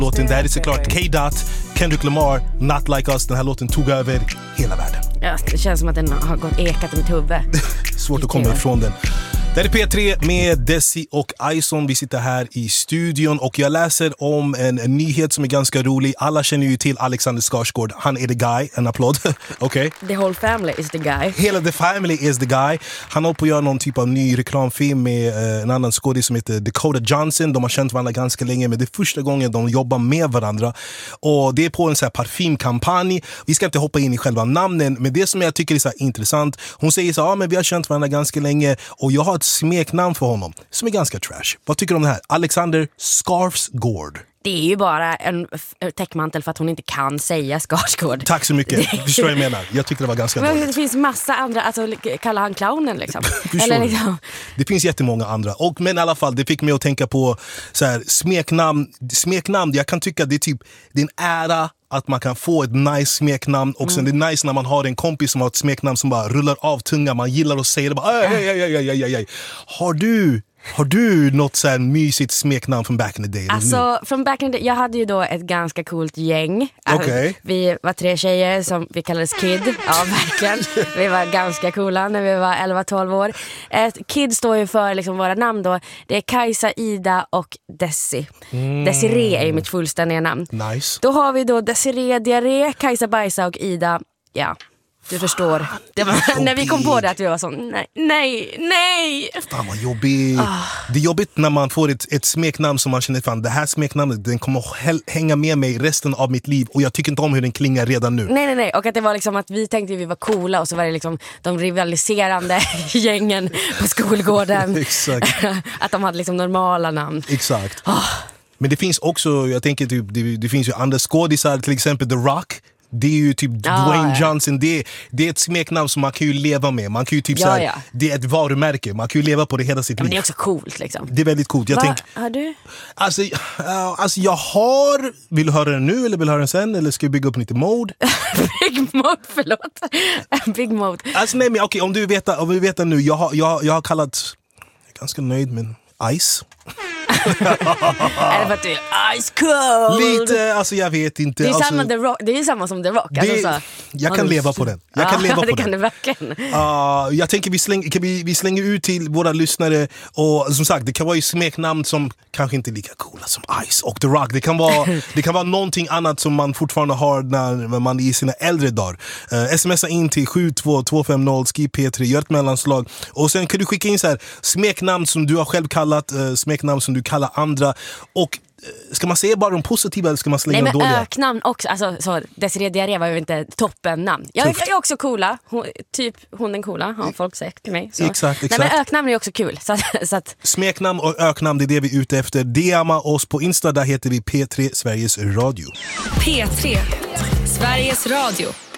låten. Det här är såklart K-Dot, Kendrick Lamar, Not Like Us. Den här låten tog över hela världen. Ja, det känns som att den har gått ekat i mitt huvud. Svårt att komma ifrån den. Det är P3 med Desi och Ison. Vi sitter här i studion och jag läser om en nyhet som är ganska rolig. Alla känner ju till Alexander Skarsgård. Han är the guy. En applåd. Okay. The whole family is the guy. Hela the family is the guy. Han håller på att göra någon typ av ny reklamfilm med en annan skådis som heter Dakota Johnson. De har känt varandra ganska länge, men det är första gången de jobbar med varandra. Och det är på en så här parfymkampanj. Vi ska inte hoppa in i själva namnen, men det som jag tycker är så här intressant. Hon säger så här, men vi har känt varandra ganska länge och jag har ett smeknamn för honom som är ganska trash. Vad tycker du om det här? Alexander Skarsgård. Det är ju bara en täckmantel för att hon inte kan säga Skarsgård. Tack så mycket. Förstår jag menar. Jag tycker det var ganska dåligt. Det finns massa andra, alltså kallar han clownen liksom. Eller liksom. Det finns jättemånga andra. Men i alla fall, det fick mig att tänka på så här, smeknamn. Jag kan tycka att det är typ, det är en ära att man kan få ett nice smeknamn. Och sen det är nice när man har en kompis som har ett smeknamn som bara rullar av tunga. Man gillar att säga det bara, ej. Har du något så här mysigt smeknamn från back in the day? Alltså, från back in the day, jag hade ju då ett ganska coolt gäng. Okay. Vi var 3 tjejer som vi kallades Kid. Ja, verkligen. Vi var ganska coola när vi var 11-12 år. Kid står ju för liksom våra namn då. Det är Kajsa, Ida och Desi. Desiree är ju mitt fullständiga namn. Nice. Då har vi då Desiree Diarré, Kajsa Bajsa och Ida, ja. Du förstår. Det var, när vi kom på det att vi var så nej. Fan vad jobbigt. Det är jobbigt när man får ett smeknamn som man känner, fan det här smeknamnet, den kommer hänga med mig resten av mitt liv. Och jag tycker inte om hur den klingar redan nu. Nej. Och att det var liksom att vi tänkte att vi var coola och så var det liksom de rivaliserande gängen på skolgården. Exakt. Att de hade liksom normala namn. Exakt. Men det finns också, jag tänker typ, det finns ju andra skådisar, till exempel The Rock. Det är ju typ Dwayne Johnson. Det är ett smeknamn som man kan ju leva med. Man kan ju typ såhär, det är ett varumärke. Man kan ju leva på det hela sitt liv. Men det är också coolt liksom. Det är väldigt coolt. Har du? Alltså jag har... Vill du höra den nu eller vill du höra den sen? Eller ska vi bygga upp lite mode? Big mode, förlåt. Big mode. Alltså nej men okej, om vi vet nu. Jag har kallat... Jag är ganska nöjd med Ice. Är det för att du är ice cold? Lite, alltså jag vet inte. Det är, samma The Rock, det är samma som The Rock. Jag kan leva på den. Det kan du verkligen. Jag tänker vi slänger ut till våra lyssnare. Och som sagt, det kan vara ju smeknamn som kanske inte är lika coola som Ice och The Rock. Det kan vara någonting annat som man fortfarande har när man är i sina äldre dagar. Smsa in till 72250, skriv P3, gör ett mellanslag. Och sen kan du skicka in så här smeknamn som du har själv kallat, smeknamn som du kallar andra. Och ska man säga bara de positiva eller ska man slänga de dåliga? Nej, men öknamn också. Alltså, så Desiree Diarré var ju inte toppennamn. Jag är också coola. Hon är coola, har folk sagt till mig. Så. Exakt. Nej, men öknamn är också kul. Så att... Smeknamn och öknamn, det är det vi är ute efter. DMa oss på Insta, där heter vi P3 Sveriges Radio. P3 Sveriges Radio.